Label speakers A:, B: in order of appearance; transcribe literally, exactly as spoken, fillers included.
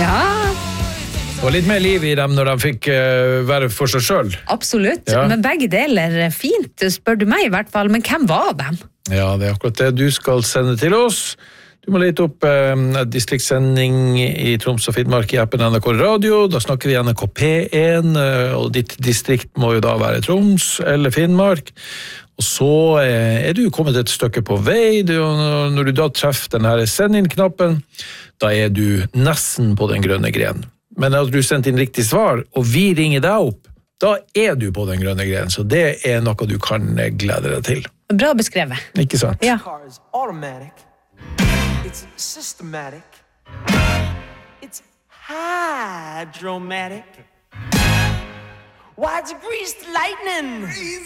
A: Ja.
B: Det var litt mer liv i dem når de fikk uh, være for seg selv.
A: Absolutt,
B: ja.
A: Men begge deler er fint, spør du meg i hvert fall. Men hvem var dem?
B: Ja, det er akkurat det du skal sende til oss. Du må lete opp uh, distriktssending i Troms og Finnmark i appen N R K Radio. Da snakker vi N R K P én, uh, og ditt distrikt må jo da være Troms eller Finnmark. Og så uh, er du kommet et stykke på vei. Du, når du da treffer den her send-inn-knappen, da er du nesten på den grønne grenen. Men at du sendte inn riktig svar, og vi ringer deg opp, da er du på den grønne grenen, så det er noe du kan glede deg til.
A: Bra beskrevet.
B: Ikke sant?
A: Ja.
C: It's systematic. It's hydromatic. Why degrees to lightning?